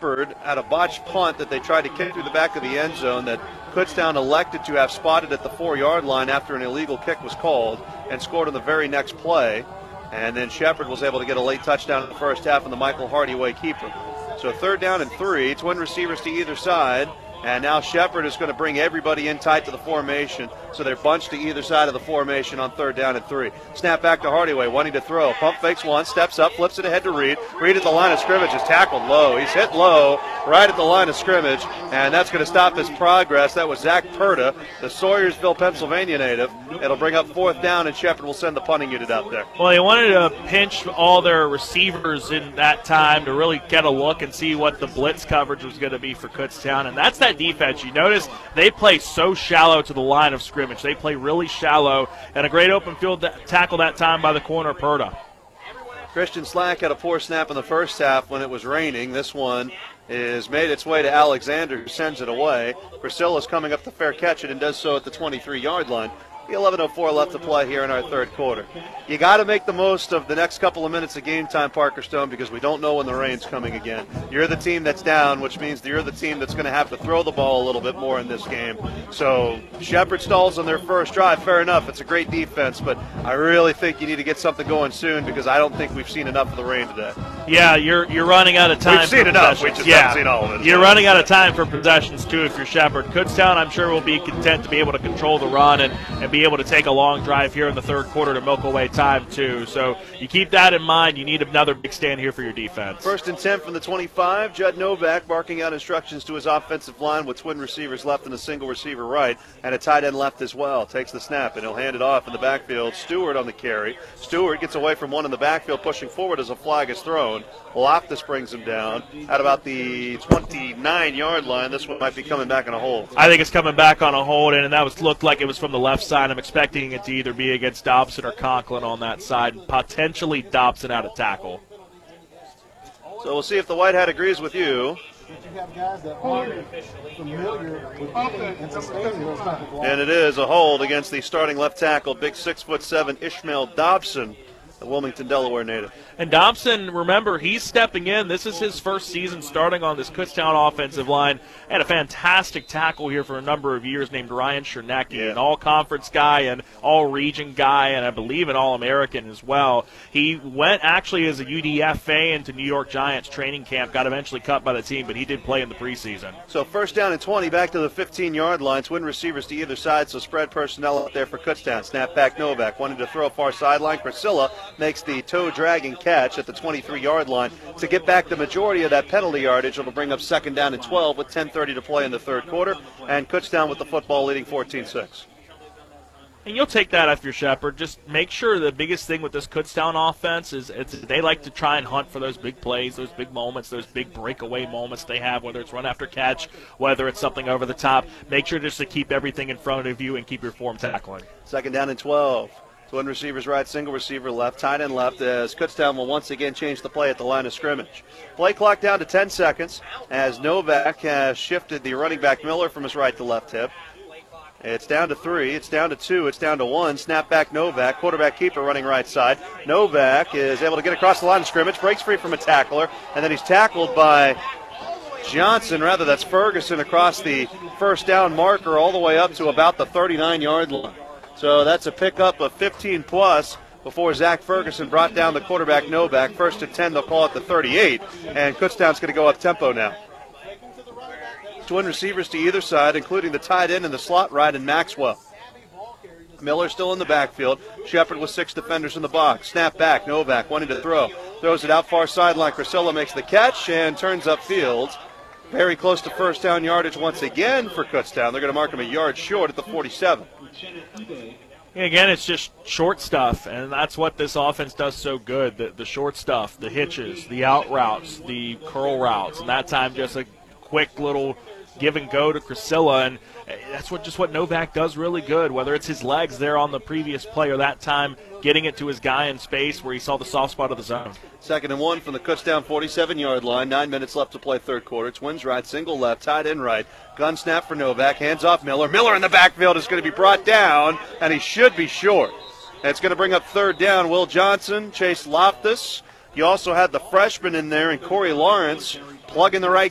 Shepherd had a botched punt that they tried to kick through the back of the end zone that Kutztown elected to have spotted at the 4-yard line after an illegal kick was called and scored on the very next play. And then Shepherd was able to get a late touchdown in the first half on the Michael Hardyway keeper. So 3rd down and 3, twin receivers to either side. And now Shepherd is going to bring everybody in tight to the formation. So they're bunched to either side of the formation on 3rd down and 3. Snap back to Hardyway, wanting to throw. Pump fakes one, steps up, flips it ahead to Reed. Reed at the line of scrimmage is tackled low. He's hit low right at the line of scrimmage, and that's going to stop his progress. That was Zach Perta, the Sawyersville, Pennsylvania native. It'll bring up 4th down, and Shepherd will send the punting unit out there. Well, they wanted to pinch all their receivers in that time to really get a look and see what the blitz coverage was going to be for Kutztown, and that's that defense. You notice they play so shallow to the line of scrimmage. They play really shallow, and a great open field tackle that time by the corner, Perta. Christian Slack had a poor snap in the first half when it was raining. This one is made its way to Alexander, who sends it away. Priscilla's coming up to fair catch it and does so at the 23-yard line. 11:04 left to play here in our 3rd quarter. You got to make the most of the next couple of minutes of game time, Parker Stone, because we don't know when the rain's coming again. You're the team that's down, which means you're the team that's going to have to throw the ball a little bit more in this game. So Shepherd stalls on their first drive. Fair enough. It's a great defense, but I really think you need to get something going soon because I don't think we've seen enough of the rain today. Yeah, you're running out of time. We've seen enough. We just haven't seen all of it. You're running out of time for possessions, too, if you're Shepherd. Kutztown, I'm sure, will be content to be able to control the run and be able to take a long drive here in the 3rd quarter to milk away time, too. So you keep that in mind. You need another big stand here for your defense. 1st and 10 from the 25. Judd Novak barking out instructions to his offensive line with twin receivers left and a single receiver right and a tight end left as well. Takes the snap, and he'll hand it off in the backfield. Stewart on the carry. Stewart gets away from one in the backfield, pushing forward as a flag is thrown. Loftus brings him down at about the 29-yard line. This one might be coming back on a hold. I think it's coming back on a hold, and that looked like it was from the left side. I'm expecting it to either be against Dobson or Conklin on that side, potentially Dobson out of tackle. So we'll see if the white hat agrees with you. And it is a hold against the starting left tackle, big 6'7" Ishmael Dobson, a Wilmington, Delaware native. And Dobson, remember, he's stepping in. This is his first season starting on this Kutztown offensive line. Had a fantastic tackle here for a number of years named Ryan Chernecki, an all-conference guy and all-region guy, and I believe an All-American as well. He went actually as a UDFA into New York Giants training camp, got eventually cut by the team, but he did play in the preseason. So 1st down and 20, back to the 15-yard line. Twin receivers to either side, so spread personnel out there for Kutztown. Snap back Novak, wanting to throw far sideline. Priscilla makes the toe-dragging catch at the 23-yard line to get back the majority of that penalty yardage. It'll bring up 2nd down and 12 with 10:30 to play in the 3rd quarter, and Kutztown with the football leading 14-6. And you'll take that if you're Shepherd. Just make sure the biggest thing with this Kutztown offense is they like to try and hunt for those big plays, those big moments, those big breakaway moments they have, whether it's run after catch, whether it's something over the top. Make sure just to keep everything in front of you and keep your form tackling. 2nd down and 12. Twin receivers right, single receiver left, tight end left, as Kutztown will once again change the play at the line of scrimmage. Play clock down to 10 seconds as Novak has shifted the running back Miller from his right to left hip. It's down to 3, it's down to 2, it's down to 1. Snap back Novak, quarterback keeper running right side. Novak is able to get across the line of scrimmage, breaks free from a tackler, and then he's tackled by Johnson, that's Ferguson, across the 1st down marker all the way up to about the 39-yard line. So that's a pickup of 15-plus before Zach Ferguson brought down the quarterback Novak. 1st and 10, they'll call it the 38, and Kutztown's going to go up tempo now. Twin receivers to either side, including the tight end and the slot right in Maxwell. Miller still in the backfield. Shepherd with 6 defenders in the box. Snap back, Novak wanting to throw. Throws it out far sideline. Priscilla makes the catch and turns upfield. Very close to 1st down yardage once again for Kutztown. They're going to mark him a yard short at the 47. Again, it's just short stuff, and that's what this offense does so good, the short stuff, the hitches, the out routes, the curl routes, and that time just a quick little give and go to Priscilla, and that's what Novak does really good, whether it's his legs there on the previous play or that time getting it to his guy in space where he saw the soft spot of the zone. 2nd and 1 from the Kutztown 47-yard line. 9 minutes left to play 3rd quarter. Twins right, single left, tight end right. Gun snap for Novak, hands off Miller. Miller in the backfield is going to be brought down, and he should be short. And it's going to bring up 3rd down. Will Johnson, Chase Loftus. You also had the freshman in there and Corey Lawrence plugging the right